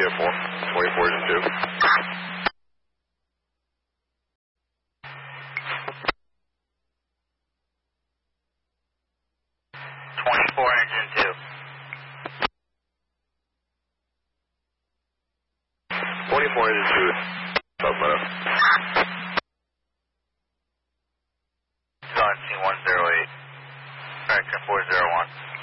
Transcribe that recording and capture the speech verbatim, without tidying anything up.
at four. twenty-four engine two. twenty-four engine two. twenty-four engine two. Sacramento. Galaxy one zero eight. Correction four zero one.